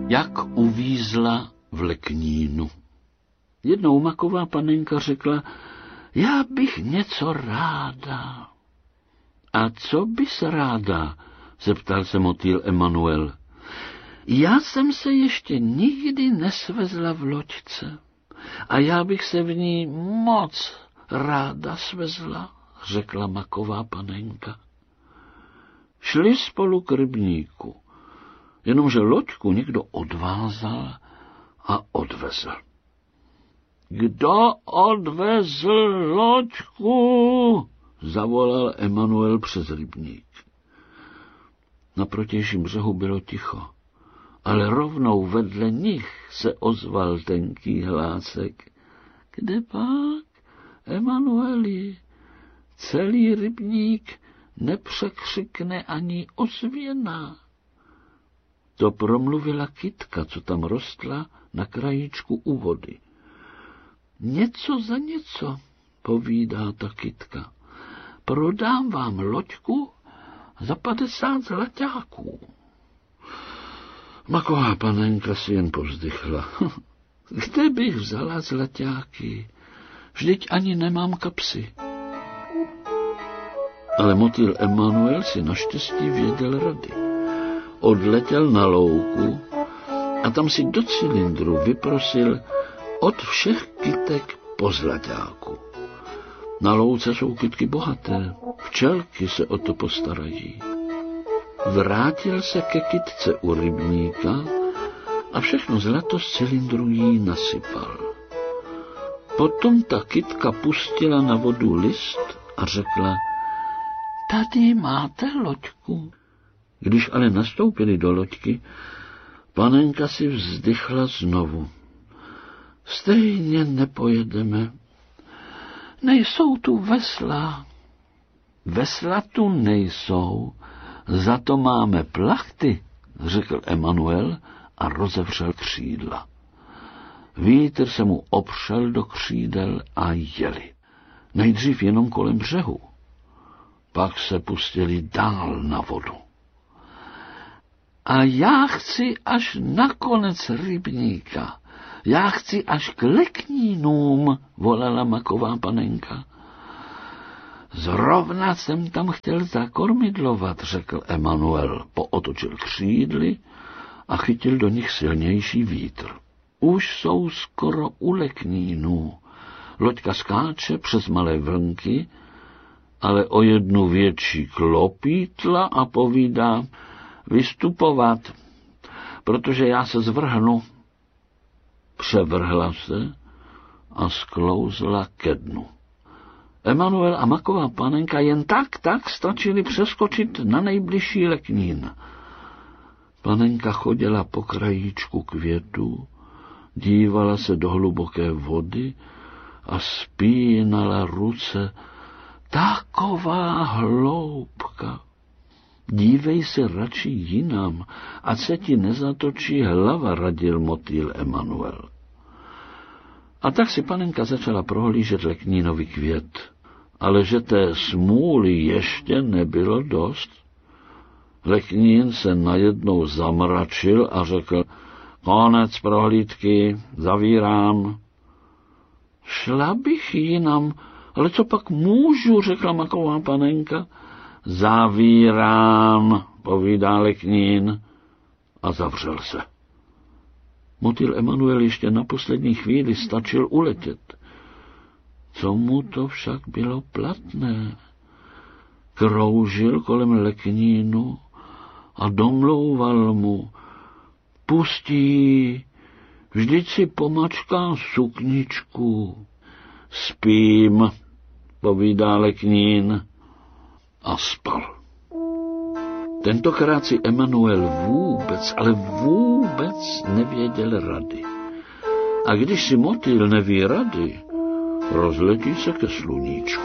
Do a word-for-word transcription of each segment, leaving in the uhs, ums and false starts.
jak uvízla v leknínu. Jednou maková panenka řekla, já bych něco ráda. A co bys ráda? Zeptal se motýl Emanuel. Já jsem se ještě nikdy nesvezla v loďce a já bych se v ní moc ráda svezla, řekla maková panenka. Šli spolu k rybníku, jenomže loďku někdo odvázal a odvezl. Kdo odvezl loďku? Zavolal Emanuel přes rybník. Na protějším břehu bylo ticho, ale rovnou vedle nich se ozval tenký hlásek. Kde pak, Emanueli? Celý rybník nepřekřikne ani ozvěna. To promluvila kytka, co tam rostla na krajíčku u vody. Něco za něco, povídá ta kytka. Prodám vám loďku za padesát zlaťáků. Maková panenka si jen povzdychla. Kde bych vzala zlaťáky? Vždyť ani nemám kapsy. Ale motýl Emanuel si naštěstí věděl rady. Odletěl na louku a tam si do cylindru vyprosil od všech kytek po zlaťáku. Na louce jsou kytky bohaté, včelky se o to postarají. Vrátil se ke kytce u rybníka a všechno zlato z cylindru jí nasypal. Potom ta kytka pustila na vodu list a řekla, tady máte loďku. Když ale nastoupili do loďky, panenka si vzdychla znovu. Stejně nepojedeme. Nejsou tu vesla. Vesla tu nejsou, za to máme plachty, řekl Emanuel a rozevřel křídla. Vítr se mu opřel do křídel a jeli. Nejdřív jenom kolem břehu. Pak se pustili dál na vodu. A já chci až na konec rybníka. Já chci až k leknínům, volala maková panenka. Zrovna jsem tam chtěl zakormidlovat, řekl Emanuel, pootočil křídly a chytil do nich silnější vítr. Už jsou skoro u leknínů. Loďka skáče přes malé vlnky, ale o jednu větší klopítla a povídá vystupovat, protože já se zvrhnu. Převrhla se a sklouzla ke dnu. Emanuel a maková panenka jen tak, tak stačili přeskočit na nejbližší leknín. Panenka chodila po krajíčku květů, dívala se do hluboké vody a spínala ruce. Taková hloubka. Dívej se radši jinam, ať se ti nezatočí hlava, radil motýl Emanuel. A tak si panenka začala prohlížet leknínový květ, ale že té smůly ještě nebylo dost. Leknín se najednou zamračil a řekl, konec prohlídky, zavírám. Šla bych jinam, ale co pak můžu, řekla maková panenka. Zavírám, povídá leknín a zavřel se. Motýl Emanuel ještě na poslední chvíli stačil uletět. Co mu to však bylo platné? Kroužil kolem leknínu a domlouval mu, pustí, vždyť si pomačkám sukničku. Spím, povídá leknín a spal. Tentokrát si Emanuel vůbec, ale vůbec nevěděl rady. A když si motýl neví rady, rozletí se ke sluníčku.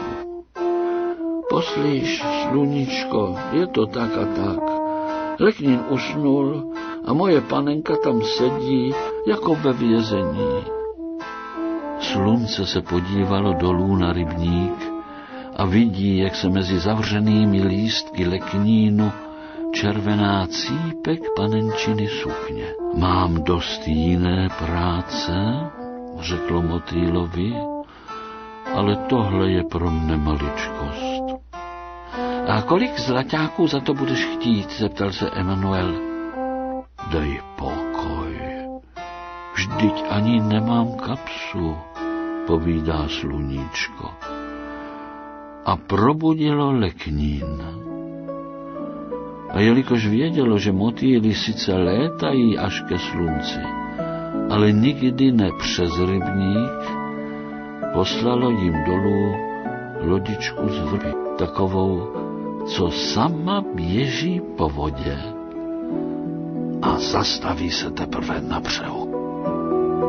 Poslíš, sluníčko, je to tak a tak. Leknín usnul a moje panenka tam sedí jako ve vězení. Slunce se podívalo dolů na rybník a vidí, jak se mezi zavřenými lístky leknínu červená cípek panenčiny sukně. Mám dost jiné práce, řeklo motýlovi, ale tohle je pro mne maličkost. A kolik zlaťáků za to budeš chtít, zeptal se Emanuel. Dej pokoj, vždyť ani nemám kapsu, povídá sluníčko. A probudilo leknín. A jelikož vědělo, že motýly sice létají až ke slunci, ale nikdy ne přes rybník, poslalo jim dolů lodičku z vrby, takovou, co sama běží po vodě a zastaví se teprve na břehu.